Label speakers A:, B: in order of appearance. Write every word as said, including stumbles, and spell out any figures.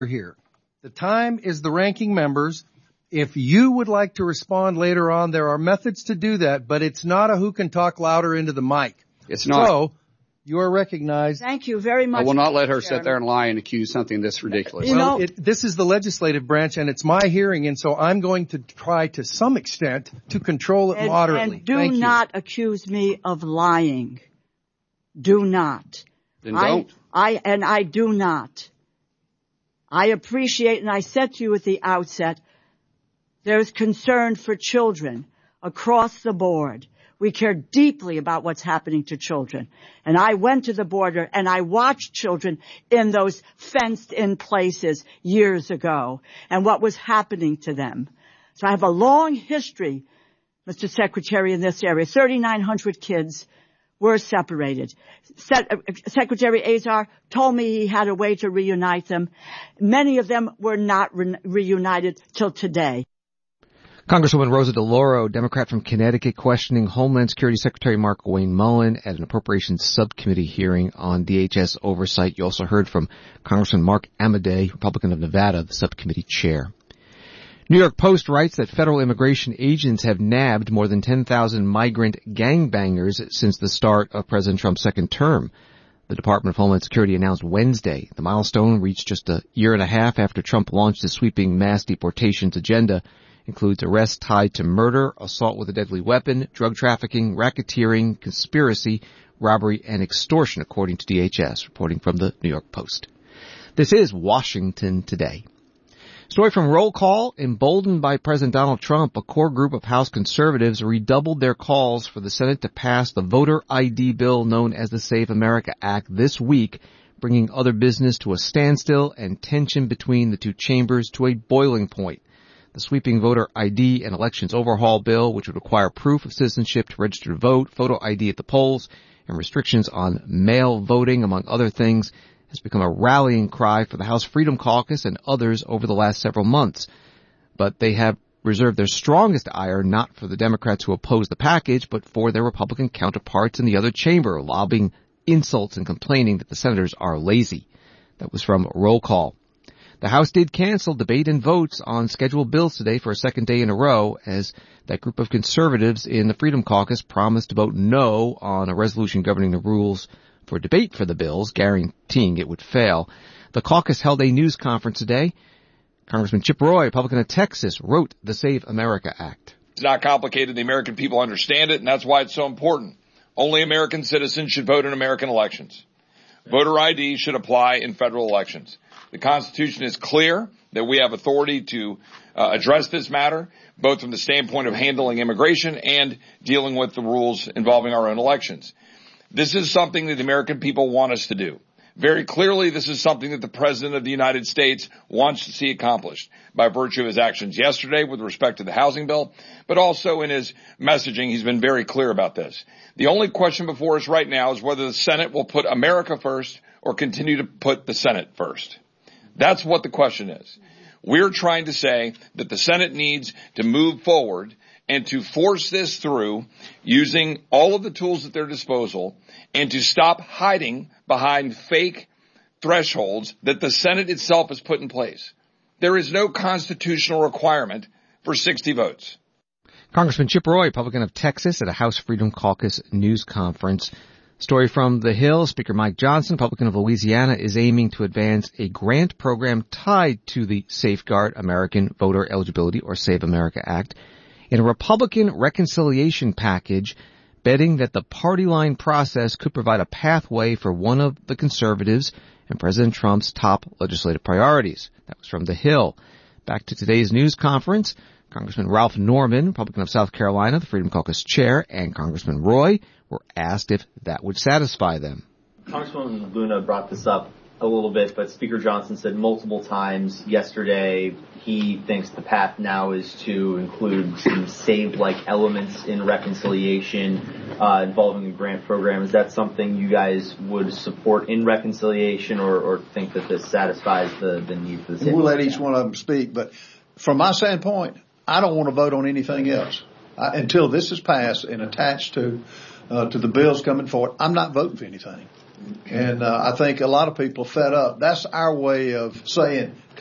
A: here. The time is the ranking members. If you would like to respond later on, there are methods to do that, but it's not a who can talk louder into the mic.
B: It's not.
A: So, you are recognized.
C: Thank you very much.
B: I will not let her
C: Chairman.
B: sit there and lie and accuse something this ridiculous.
C: You
A: Well,
C: know,
A: it, this is the legislative branch, and it's my hearing, and so I'm going to try to some extent to control it
C: and,
A: moderately.
C: And do
A: Thank
C: not
A: you.
C: accuse me of lying. Do not.
B: Then don't.
C: I, I and I do not. I appreciate, and I said to you at the outset, there's concern for children across the board. We care deeply about what's happening to children. And I went to the border and I watched children in those fenced-in places years ago and what was happening to them. So I have a long history, Mister Secretary, in this area. thirty-nine hundred kids were separated. Se- Secretary Azar told me he had a way to reunite them. Many of them were not re- reunited till today.
D: Congresswoman Rosa DeLauro, Democrat from Connecticut, questioning Homeland Security Secretary Mark Wayne Mullen at an Appropriations Subcommittee hearing on D H S oversight. You also heard from Congressman Mark Amodei, Republican of Nevada, the subcommittee chair. New York Post writes that federal immigration agents have nabbed more than ten thousand migrant gangbangers since the start of President Trump's second term. The Department of Homeland Security announced Wednesday the milestone, reached just a year and a half after Trump launched his sweeping mass deportations agenda, includes arrests tied to murder, assault with a deadly weapon, drug trafficking, racketeering, conspiracy, robbery, and extortion, according to D H S, reporting from the New York Post. This is Washington Today. Story from Roll Call. Emboldened by President Donald Trump, a core group of House conservatives redoubled their calls for the Senate to pass the voter I D bill known as the Save America Act this week, bringing other business to a standstill and tension between the two chambers to a boiling point. The sweeping voter I D and elections overhaul bill, which would require proof of citizenship to register to vote, photo I D at the polls, and restrictions on mail voting, among other things, has become a rallying cry for the House Freedom Caucus and others over the last several months. But they have reserved their strongest ire not for the Democrats who oppose the package, but for their Republican counterparts in the other chamber, lobbying insults and complaining that the senators are lazy. That was from Roll Call. The House did cancel debate and votes on scheduled bills today for a second day in a row, as that group of conservatives in the Freedom Caucus promised to vote no on a resolution governing the rules for debate for the bills, guaranteeing it would fail. The caucus held a news conference today. Congressman Chip Roy, Republican of Texas, wrote the Save America Act.
E: It's not complicated. The American people understand it, and that's why it's so important. Only American citizens should vote in American elections. Voter I D should apply in federal elections. The Constitution is clear that we have authority to uh, address this matter, both from the standpoint of handling immigration and dealing with the rules involving our own elections. This is something that the American people want us to do. Very clearly, this is something that the President of the United States wants to see accomplished by virtue of his actions yesterday with respect to the housing bill, but also in his messaging, he's been very clear about this. The only question before us right now is whether the Senate will put America first or continue to put the Senate first. That's what the question is. We're trying to say that the Senate needs to move forward and to force this through using all of the tools at their disposal and to stop hiding behind fake thresholds that the Senate itself has put in place. There is no constitutional requirement for sixty votes.
D: Congressman Chip Roy, Republican of Texas, at a House Freedom Caucus news conference. Story from The Hill. Speaker Mike Johnson, Republican of Louisiana, is aiming to advance a grant program tied to the Safeguard American Voter Eligibility, or Save America Act, in a Republican reconciliation package, betting that the party line process could provide a pathway for one of the conservatives and President Trump's top legislative priorities. That was from The Hill. Back to today's news conference. Congressman Ralph Norman, Republican of South Carolina, the Freedom Caucus chair, and Congressman Roy were asked if that would satisfy them.
F: Congresswoman Luna brought this up a little bit, but Speaker Johnson said multiple times yesterday he thinks the path now is to include some SAVE-like elements in reconciliation uh, involving the grant program. Is that something you guys would support in reconciliation, or, or think that this satisfies the, the need for the SAVE?
G: We'll let each one of them speak, but from my standpoint, I don't want to vote on anything else. I, until this is passed and attached to uh, to the bills coming forward, I'm not voting for anything. And uh, I think a lot of people are fed up. That's our way of saying